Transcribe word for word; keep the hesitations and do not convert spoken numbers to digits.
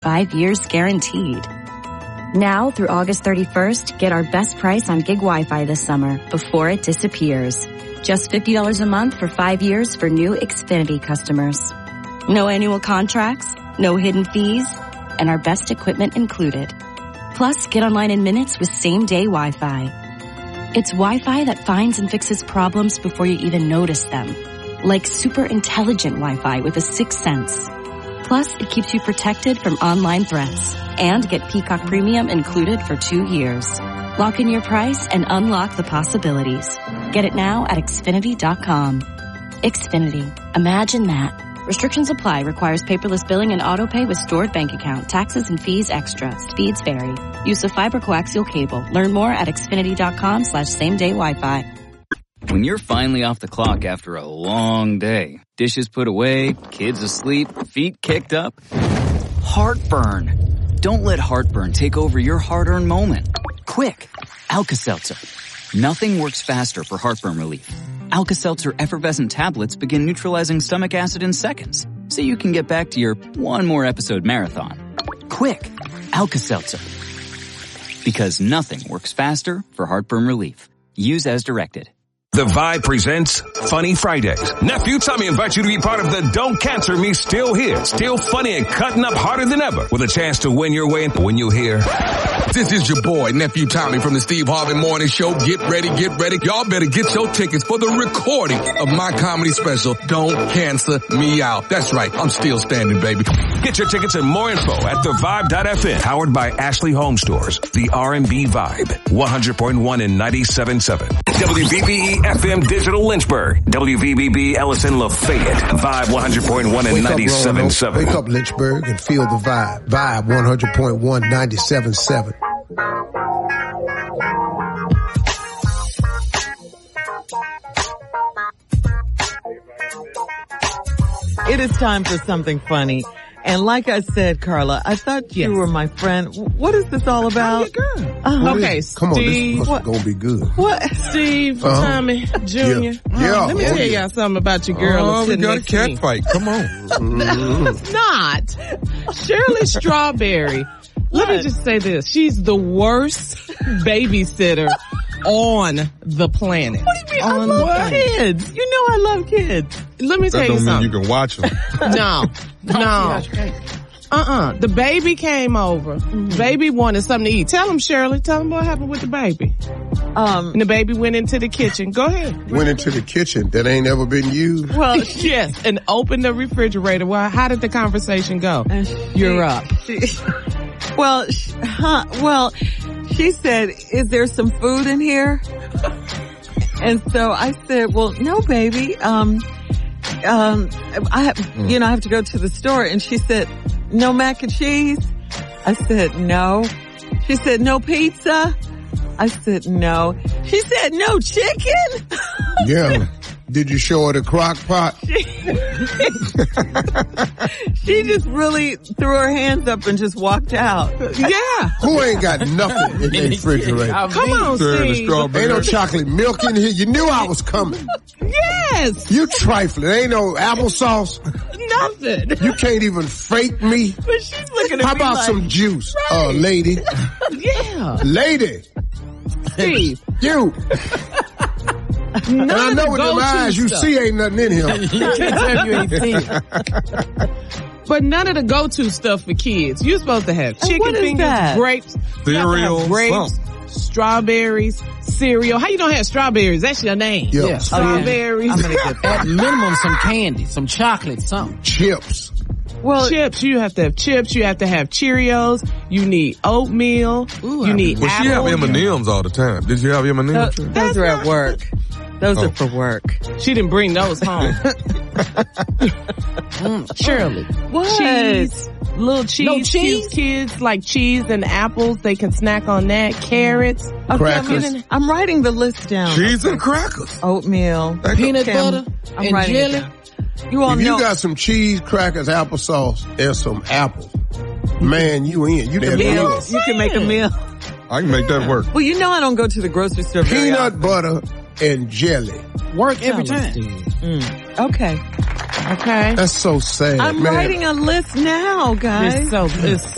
five years guaranteed. Now through August thirty-first, get our best price on gig Wi-Fi this summer before it disappears. Just fifty dollars a month for five years for new Xfinity customers. No annual contracts, no hidden fees, and our best equipment included. Plus, get online in minutes with same-day Wi-Fi. It's Wi-Fi that finds and fixes problems before you even notice them. Like super intelligent Wi-Fi with a sixth sense. Plus, it keeps you protected from online threats. And get Peacock Premium included for two years. Lock in your price and unlock the possibilities. Get it now at Xfinity dot com. Xfinity. Imagine that. Restrictions apply. Requires paperless billing and autopay with stored bank account. Taxes and fees extra. Speeds vary. Use of fiber coaxial cable. Learn more at Xfinity dot com slash same day Wi-Fi. When you're finally off the clock after a long day, dishes put away, kids asleep, feet kicked up, heartburn. Don't let heartburn take over your hard-earned moment. Quick, Alka-Seltzer. Nothing works faster for heartburn relief. Alka-Seltzer effervescent tablets begin neutralizing stomach acid in seconds, so you can get back to your one more episode marathon. Quick, Alka-Seltzer. Because nothing works faster for heartburn relief. Use as directed. The Vibe presents Funny Fridays. Nephew Tommy invites you to be part of the Don't Cancel Me Still Here. Still funny and cutting up harder than ever. With a chance to win your way when you hear. This is your boy, Nephew Tommy from the Steve Harvey Morning Show. Get ready, get ready. Y'all better get your tickets for the recording of my comedy special, Don't Cancel Me Out. That's right. I'm still standing, baby. Get your tickets and more info at the vibe dot f m. Powered by Ashley Home Stores. The R and B Vibe. one hundred point one and ninety-seven point seven. W V B E F M Digital Lynchburg. W V B B Ellison Lafayette. Vibe one hundred point one and ninety-seven point seven. Wake up, Lynchburg, and feel the vibe. Vibe one hundred point one, ninety-seven point seven. It is time for something funny. And like I said, Carla, I thought you yes. were my friend. What is this all about? I'm your girl. Uh-huh. Okay, Come Steve. Come on, this is going to be good. What? Steve, uh-huh. Tommy, Junior. Yeah. yeah. Uh, let me oh, tell yeah. y'all something about your girl. Oh, we got a cat me. fight. Come on. No, it's not. Shirley Strawberry. Let me just say this. She's the worst babysitter on the planet. What do you mean? On I love kids. You know I love kids. Let me that tell you don't something. Mean you can watch them. No. No. Uh-uh. The baby came over. Mm-hmm. Baby wanted something to eat. Tell him, Shirley. Tell him what happened with the baby. Um, and the baby went into the kitchen. Go ahead. Went into the kitchen that ain't ever been used? Well, yes. And opened the refrigerator. Well, how did the conversation go? She, You're up. She, well, she, huh, well, she said, is there some food in here? And so I said, well, no, baby. Um, um, I have, mm. you know, I have to go to the store. And she said, no mac and cheese? I said, no. She said, no pizza? I said, no. She said, no chicken? Yeah. Did you show her the crock pot? She, she just really threw her hands up and just walked out. Yeah. Who ain't got nothing in the refrigerator? Come on, Steve. Ain't no chocolate milk in here. You knew I was coming. Yes. You trifling. Ain't no applesauce. Nothing. You can't even fake me. But she's looking at How me about like, some juice? Right. Uh, lady. Yeah. Lady. Steve. You. None and I know with them eyes you stuff. see ain't nothing in here. You can't tell you ain't seen it. But none of the go-to stuff for kids. You're supposed to have chicken fingers, that? grapes, cereal, grapes, strawberries, cereal. How you don't have strawberries? That's your name. Yeah. yeah. Strawberries. I'm gonna get at minimum some candy, some chocolate, something. Chips. Well, chips, you have to have chips, you have to have Cheerios, you need oatmeal, Ooh, you need well, apple. Well, she have M and M's all the time. Did you have M and M's? Those, those are at work. Those oh. are for work. She didn't bring those home. mm, Shirley. What? Cheese. Little cheese. No cheese? Kids like cheese and apples. They can snack on that. Carrots. Okay, crackers. I'm, I'm writing the list down. Cheese and crackers. Oatmeal. Peanut okay, butter I'm, I'm and jelly. You all if know. you got some cheese, crackers, applesauce, and some apples, man, you in. You can, meal. You can make a meal. I can make that work. Well, you know I don't go to the grocery store. Peanut butter and jelly. Work every Tell time. Mm. Okay. Okay. That's so sad, I'm man. writing a list now, guys. It's so, it's